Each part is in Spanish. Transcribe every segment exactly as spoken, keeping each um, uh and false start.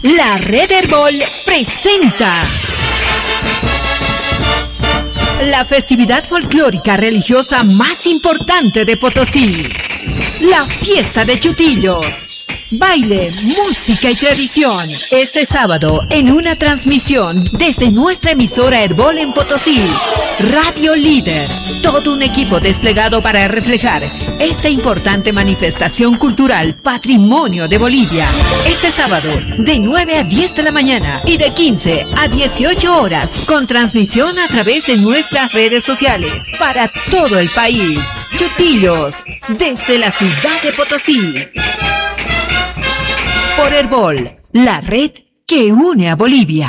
La Red Herbol presenta la festividad folclórica religiosa más importante de Potosí, la Fiesta de Chutillos. Baile, música y tradición. Este sábado, en una transmisión desde nuestra emisora Herbol en Potosí, Radio Líder. Todo un equipo desplegado para reflejar esta importante manifestación cultural, patrimonio de Bolivia. Este sábado, de nueve a diez de la mañana y de quince a dieciocho horas, con transmisión a través de nuestras redes sociales para todo el país. Chutillos, desde la ciudad de Potosí. Por Herbol, la red que une a Bolivia.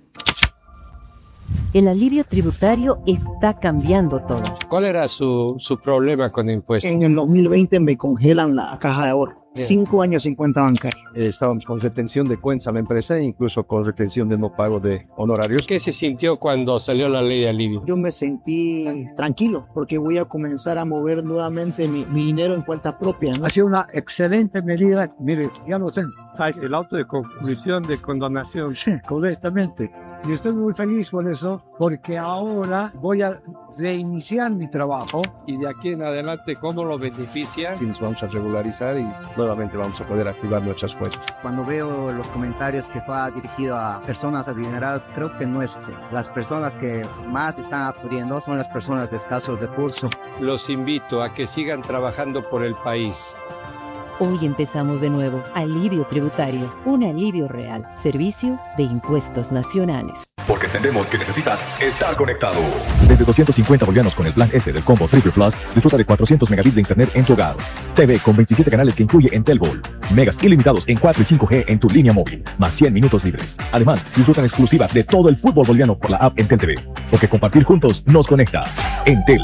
El alivio tributario está cambiando todo. ¿Cuál era su, su problema con impuestos? En el dos mil veinte me congelan la caja de ahorro. Bien. Cinco años sin cuenta bancaria. Eh, estábamos con retención de cuentas a la empresa e incluso con retención de no pago de honorarios. ¿Qué se sintió cuando salió la ley de alivio? Yo me sentí tranquilo porque voy a comenzar a mover nuevamente mi, mi dinero en cuenta propia, ¿no? Ha sido una excelente medida. Mire, ya lo tengo. El auto de conclusión de condonación. Sí, correctamente. Y estoy muy feliz por eso, porque ahora voy a reiniciar mi trabajo. Y de aquí en adelante, ¿cómo lo beneficia? Sí, nos vamos a regularizar y nuevamente vamos a poder activar nuestras cuentas. Cuando veo los comentarios que fue dirigido a personas adineradas, creo que no es así. Las personas que más están acudiendo son las personas de escasos recursos. Los invito a que sigan trabajando por el país. Hoy empezamos de nuevo. Alivio tributario. Un alivio real. Servicio de Impuestos Nacionales. Porque entendemos que necesitas estar conectado. Desde doscientos cincuenta bolivianos con el plan S del combo Triple Plus, disfruta de cuatrocientos megabits de internet en tu hogar. T V con veintisiete canales que incluye Entel Gold. Megas ilimitados en cuatro y cinco G en tu línea móvil. Más cien minutos libres. Además, disfruta en exclusiva de todo el fútbol boliviano por la app Entel T V. Porque compartir juntos nos conecta. Entel.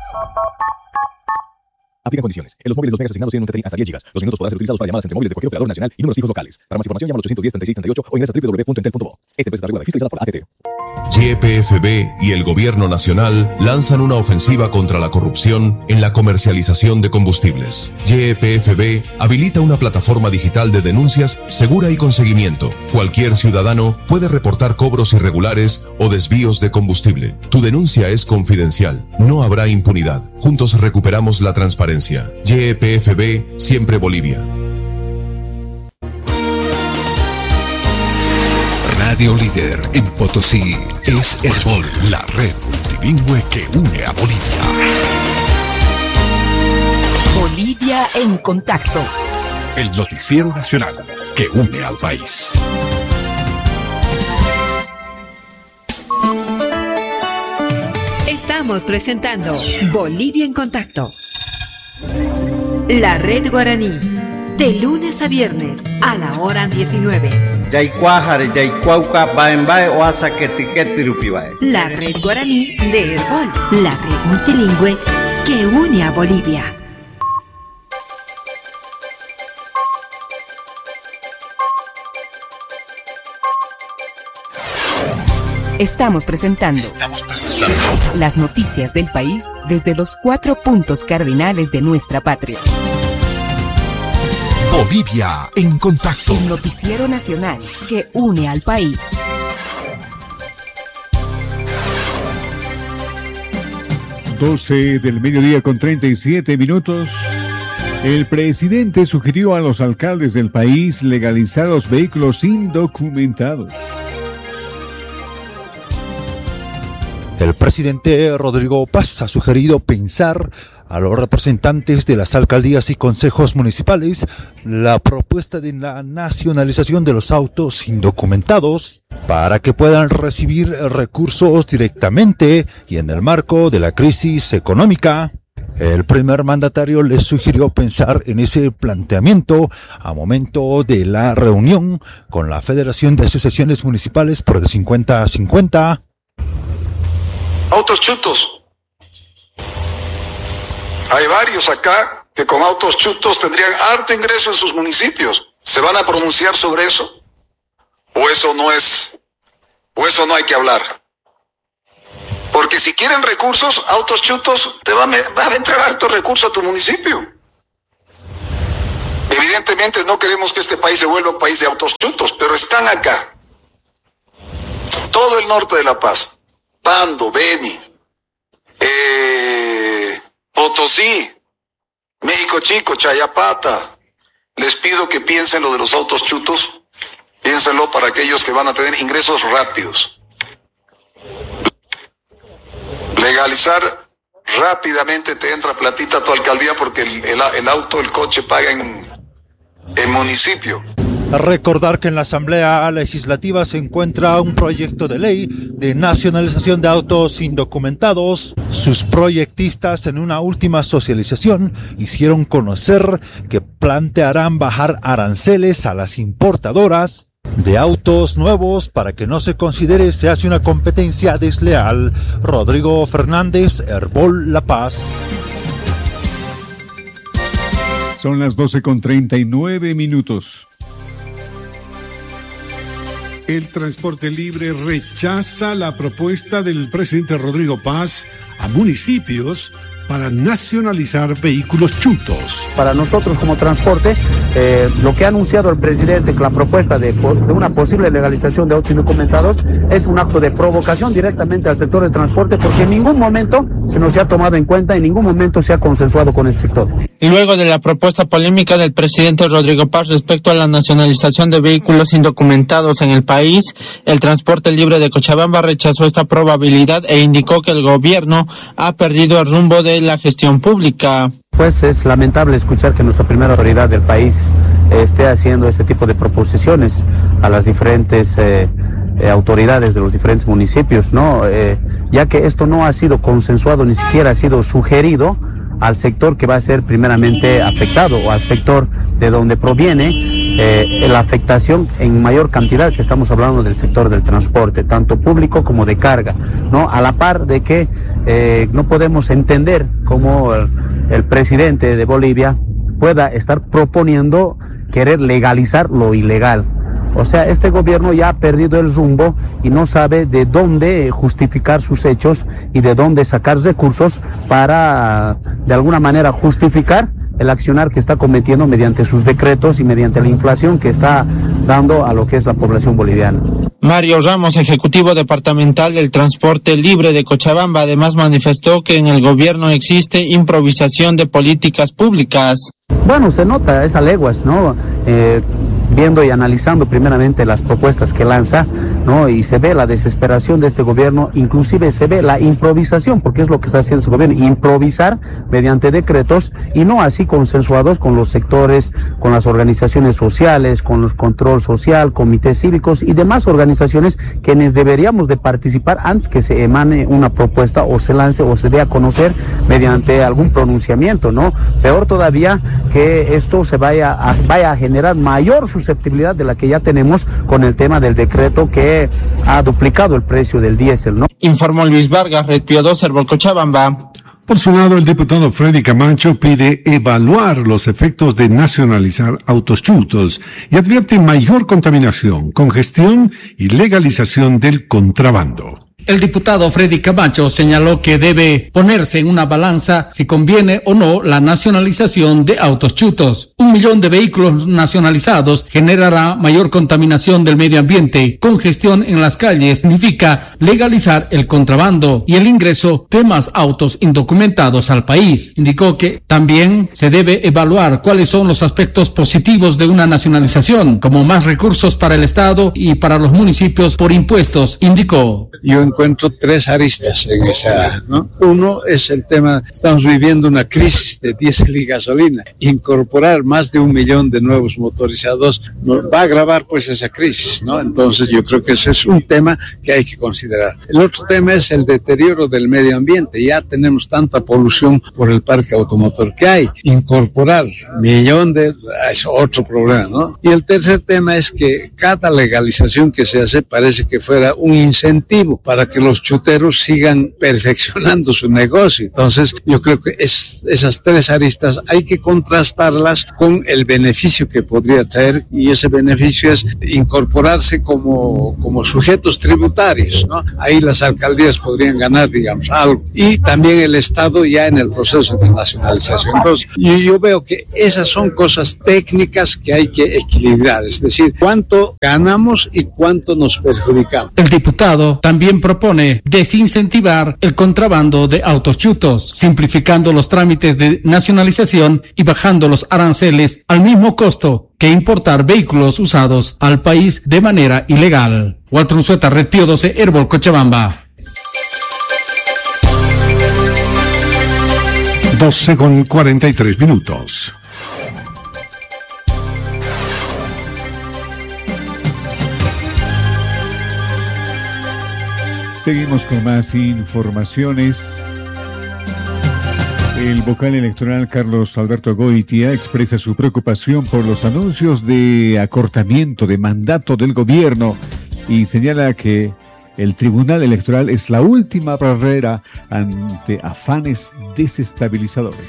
Aplican condiciones. En los móviles los megas asignados tienen un T T I hasta diez gigas. Los minutos podrán ser utilizados para llamadas entre móviles de cualquier operador nacional y números fijos locales. Para más información llama al ochocientos diez, treinta y seis, treinta y ocho o ingresa a doble u doble u doble u punto entel punto bo. Esta empresa está regulada y fiscalizada por A T T. Y E P F B y el Gobierno Nacional lanzan una ofensiva contra la corrupción en la comercialización de combustibles. Y E P F B habilita una plataforma digital de denuncias segura y con seguimiento. Cualquier ciudadano puede reportar cobros irregulares o desvíos de combustible. Tu denuncia es confidencial. No habrá impunidad. Juntos recuperamos la transparencia. Y E P F B, siempre Bolivia. Radio Líder en Potosí es Herbol, la red multilingüe que une a Bolivia. Bolivia en contacto. El noticiero nacional que une al país. Estamos presentando Bolivia en contacto. La red guaraní. De lunes a viernes a la hora diecinueve. La red guaraní de Herbol, la red multilingüe que une a Bolivia. Estamos presentando, Estamos presentando las noticias del país desde los cuatro puntos cardinales de nuestra patria. Bolivia en contacto. El noticiero nacional que une al país. doce del mediodía con treinta y siete minutos. El presidente sugirió a los alcaldes del país legalizar los vehículos indocumentados. El presidente Rodrigo Paz ha sugerido pensar a los representantes de las alcaldías y consejos municipales la propuesta de la nacionalización de los autos indocumentados para que puedan recibir recursos directamente y en el marco de la crisis económica. El primer mandatario les sugirió pensar en ese planteamiento a momento de la reunión con la Federación de Asociaciones Municipales por el cincuenta a cincuenta. Autos chutos. Hay varios acá que con autos chutos tendrían harto ingreso en sus municipios. ¿Se van a pronunciar sobre eso? ¿O eso no es, o eso no hay que hablar? Porque si quieren recursos, autos chutos, te va a, va a entrar harto recurso a tu municipio. Evidentemente no queremos que este país se vuelva un país de autos chutos, pero están acá. Todo el norte de La Paz, Pando, Beni, eh, Potosí, México Chico, Chayapata. Les pido que piensen lo de los autos chutos, piénsenlo para aquellos que van a tener ingresos rápidos. Legalizar rápidamente, te entra platita a tu alcaldía porque el, el, el auto, el coche paga en, en municipio. Recordar que en la Asamblea Legislativa se encuentra un proyecto de ley de nacionalización de autos indocumentados. Sus proyectistas en una última socialización hicieron conocer que plantearán bajar aranceles a las importadoras de autos nuevos para que no se considere se hace una competencia desleal. Rodrigo Fernández, Herbol La Paz. Son las doce con treinta y nueve minutos. El Transporte Libre rechaza la propuesta del presidente Rodrigo Paz a municipios para nacionalizar vehículos chutos. Para nosotros como transporte, eh, lo que ha anunciado el presidente, la propuesta de, de una posible legalización de autos indocumentados, es un acto de provocación directamente al sector del transporte, porque en ningún momento se nos ha tomado en cuenta, en ningún momento se ha consensuado con el sector. Luego de la propuesta polémica del presidente Rodrigo Paz respecto a la nacionalización de vehículos indocumentados en el país, el Transporte Libre de Cochabamba rechazó esta probabilidad e indicó que el gobierno ha perdido el rumbo de la gestión pública. Pues es lamentable escuchar que nuestra primera autoridad del país eh, esté haciendo este tipo de proposiciones a las diferentes eh, eh, autoridades de los diferentes municipios, ¿no? Eh, ya que esto no ha sido consensuado, ni siquiera ha sido sugerido al sector que va a ser primeramente afectado, o al sector de donde proviene eh, la afectación en mayor cantidad, que estamos hablando del sector del transporte, tanto público como de carga, ¿no? A la par de que eh, no podemos entender cómo el, el presidente de Bolivia pueda estar proponiendo querer legalizar lo ilegal. O sea, este gobierno ya ha perdido el rumbo y no sabe de dónde justificar sus hechos y de dónde sacar recursos para, de alguna manera, justificar el accionar que está cometiendo mediante sus decretos y mediante la inflación que está dando a lo que es la población boliviana. Mario Ramos, ejecutivo departamental del Transporte Libre de Cochabamba, además manifestó que en el gobierno existe improvisación de políticas públicas. Bueno, se nota, es a leguas, ¿no? Eh, viendo y analizando primeramente las propuestas que lanza, ¿no? Y se ve la desesperación de este gobierno, inclusive se ve la improvisación, porque es lo que está haciendo su gobierno, improvisar mediante decretos y no así consensuados con los sectores, con las organizaciones sociales, con los control social, comités cívicos y demás organizaciones quienes deberíamos de participar antes que se emane una propuesta o se lance o se dé a conocer mediante algún pronunciamiento, ¿no? Peor todavía que esto se vaya a, vaya a generar mayor susceptibilidad de la que ya tenemos con el tema del decreto que ha duplicado el precio del diésel, ¿no? Informó Luis Vargas, Red Pío dos, Herbol Cochabamba. Por su lado, el diputado Freddy Camacho pide evaluar los efectos de nacionalizar autos chutos y advierte mayor contaminación, congestión y legalización del contrabando. El diputado Freddy Camacho señaló que debe ponerse en una balanza si conviene o no la nacionalización de autos chutos. Un millón de vehículos nacionalizados generará mayor contaminación del medio ambiente. Congestión en las calles significa legalizar el contrabando y el ingreso de más autos indocumentados al país. Indicó que también se debe evaluar cuáles son los aspectos positivos de una nacionalización, como más recursos para el Estado y para los municipios por impuestos, indicó. Yo encuentro tres aristas en esa, ¿no? Uno es el tema, estamos viviendo una crisis de diésel y gasolina. Incorporar más de un millón de nuevos motorizados va a agravar pues esa crisis, ¿no? Entonces yo creo que ese es un tema que hay que considerar. El otro tema es el deterioro del medio ambiente. Ya tenemos tanta polución por el parque automotor que hay. Incorporar millón de... es otro problema, ¿no? Y el tercer tema es que cada legalización que se hace parece que fuera un incentivo para para que los chuteros sigan perfeccionando su negocio. Entonces, yo creo que es, esas tres aristas hay que contrastarlas con el beneficio que podría traer, y ese beneficio es incorporarse como, como sujetos tributarios, ¿no? Ahí las alcaldías podrían ganar, digamos, algo. Y también el Estado ya en el proceso de nacionalización. Entonces, yo, yo veo que esas son cosas técnicas que hay que equilibrar, es decir, cuánto ganamos y cuánto nos perjudicamos. El diputado también propone desincentivar el contrabando de autos chutos, simplificando los trámites de nacionalización y bajando los aranceles al mismo costo que importar vehículos usados al país de manera ilegal. Walter Unzueta, Red Pío doce, Herbol, Cochabamba. doce con cuarenta y tres minutos. Seguimos con más informaciones. El vocal electoral Carlos Alberto Goitia expresa su preocupación por los anuncios de acortamiento de mandato del gobierno y señala que el Tribunal Electoral es la última barrera ante afanes desestabilizadores.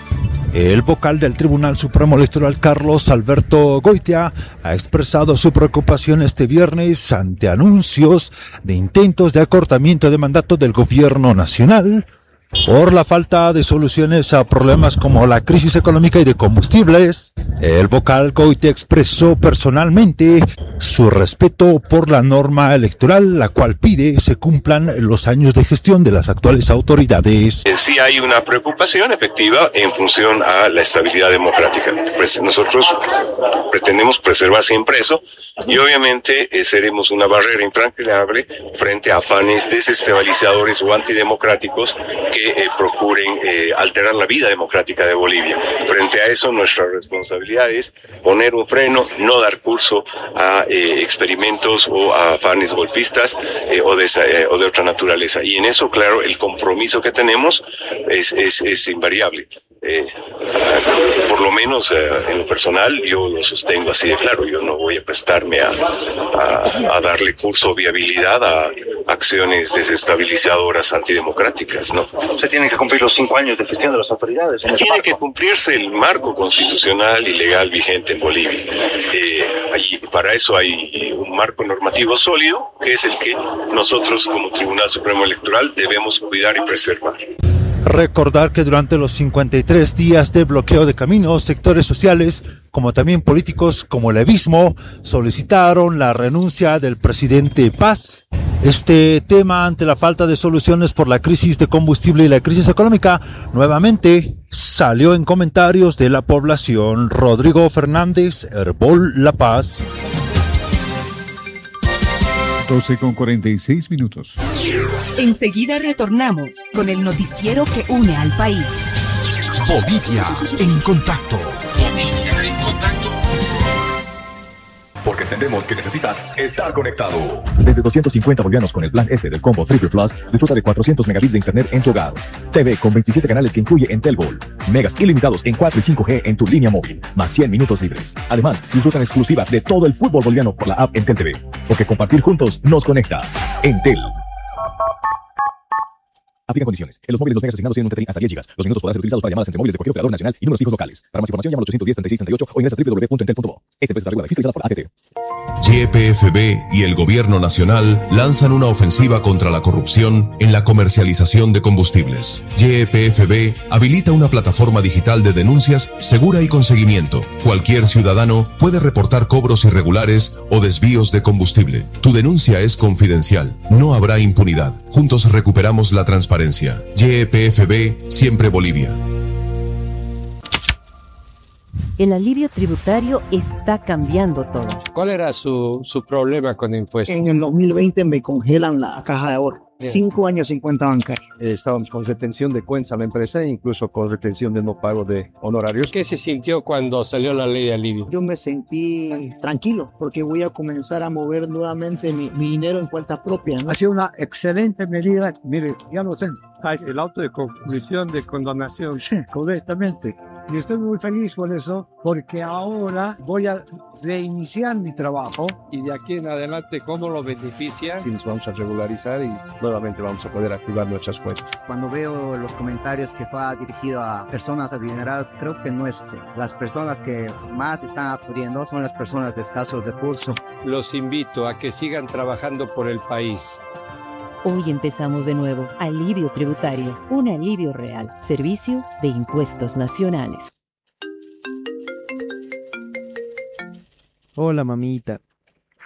El vocal del Tribunal Supremo Electoral, Carlos Alberto Goitia, ha expresado su preocupación este viernes ante anuncios de intentos de acortamiento de mandato del gobierno nacional por la falta de soluciones a problemas como la crisis económica y de combustibles. El vocal Goitia expresó personalmente su respeto por la norma electoral, la cual pide se cumplan los años de gestión de las actuales autoridades. Sí hay una preocupación efectiva en función a la estabilidad democrática. Pues nosotros pretendemos preservar siempre eso y obviamente eh, seremos una barrera infranqueable frente a afanes desestabilizadores o antidemocráticos que que eh, procuren eh, alterar la vida democrática de Bolivia. Frente a eso, nuestra responsabilidad es poner un freno, no dar curso a eh, experimentos o a afanes golpistas eh, o, de esa, eh, o de otra naturaleza. Y en eso, claro, el compromiso que tenemos es, es, es invariable. Eh, por lo menos eh, en lo personal yo lo sostengo así de claro. Yo no voy a prestarme a, a, a darle curso o viabilidad a acciones desestabilizadoras antidemocráticas, ¿no? Se tienen que cumplir los cinco años de gestión de las autoridades. Tiene que cumplirse el marco constitucional y legal vigente en Bolivia. Eh, y para eso hay un marco normativo sólido, que es el que nosotros como Tribunal Supremo Electoral debemos cuidar y preservar. Recordar que durante los cincuenta y tres días de bloqueo de caminos, sectores sociales, como también políticos como el Evismo, solicitaron la renuncia del presidente Paz. Este tema, ante la falta de soluciones por la crisis de combustible y la crisis económica, nuevamente salió en comentarios de la población. Rodrigo Fernández, Herbol La Paz. doce con cuarenta y seis minutos. Enseguida retornamos con el noticiero que une al país. Bolivia en contacto. Bolivia en contacto. Porque entendemos que necesitas estar conectado. Desde doscientos cincuenta bolivianos con el plan S del combo Triple Plus, disfruta de cuatrocientos megabits de internet en tu hogar. T V con veintisiete canales que incluye Entel Gold. Megas ilimitados en cuatro y cinco G en tu línea móvil, más cien minutos libres. Además, disfrutan exclusiva de todo el fútbol boliviano por la app Entel T V. Porque compartir juntos nos conecta. Entel. Aplica condiciones. En los móviles los megas asignados tienen un tetris hasta diez gigas. Los minutos podrán ser utilizados para llamadas entre móviles de cualquier operador nacional y números fijos locales. Para más información llama al ochocientos diez, treinta y seis, treinta y ocho o ingresa a doble u doble u doble u punto entel punto bo. Esta empresa está regulada y fiscalizada por A T T. Y E P F B y el Gobierno Nacional lanzan una ofensiva contra la corrupción en la comercialización de combustibles. Y E P F B habilita una plataforma digital de denuncias segura y con seguimiento. Cualquier ciudadano puede reportar cobros irregulares o desvíos de combustible. Tu denuncia es confidencial. No habrá impunidad. Juntos recuperamos la transparencia. Y E P F B, siempre Bolivia. El alivio tributario está cambiando todo. ¿Cuál era su, su problema con impuestos? En el dos mil veinte me congelan la caja de ahorro. Bien. Cinco años sin cuenta bancaria. Eh, estábamos con retención de cuentas a la empresa e incluso con retención de no pago de honorarios. ¿Qué se sintió cuando salió la ley de alivio? Yo me sentí tranquilo porque voy a comenzar a mover nuevamente mi, mi dinero en cuenta propia, ¿no? Ha sido una excelente medida. Mire, ya lo tengo. Ah, es el auto de conclusión de condonación. Sí, correctamente. Y estoy muy feliz por eso, porque ahora voy a reiniciar mi trabajo. Y de aquí en adelante, ¿cómo lo beneficia? Sí, nos vamos a regularizar y nuevamente vamos a poder activar nuestras cuentas. Cuando veo los comentarios que fue dirigido a personas adineradas, creo que no es así. Las personas que más están acudiendo son las personas de escasos recursos. Los invito a que sigan trabajando por el país. Hoy empezamos de nuevo. Alivio tributario. Un alivio real. Servicio de Impuestos Nacionales. Hola, mamita.